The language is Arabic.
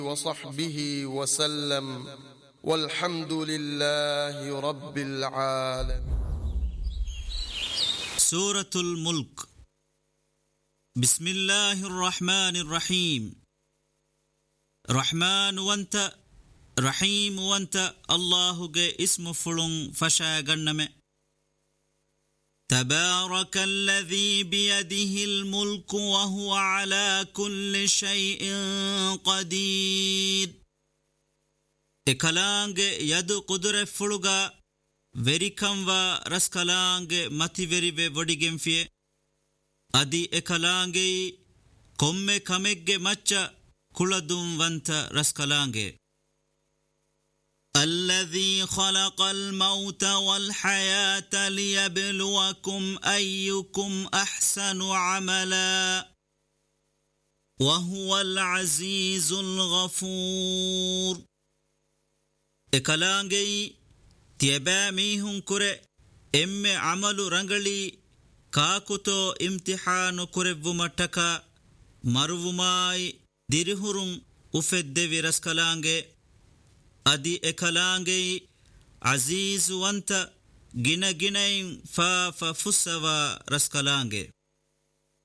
وصحبه وسلم والحمد لله رب العالمين. سورة الملك. بسم الله الرحمن الرحيم. رحمن وانت رحيم وانت الله جي اسم فلون فشا جنم. تبارك الذي بيده الملك وهو على كل شيء قدير. اكلانگ يد قدر فلوغا ويريكم و رسكلانگ متي ويري وڈيگم فيه. ادي اكلانگ كوم كمگ مچ كلدم وانت رسكلانگ. الذي خلق الموت والحياة ليبلوكم أيكم أحسن عملا وهو العزيز الغفور. اكلانگي تيباميهم كره ام عمل رنگلي كاكوتو امتحان كره ومتكا مروماي ديرهرم افد ورسكلانگي. ادي اكلانگي عزيز وانت گنا گنين فا فسوا رسكلانگي.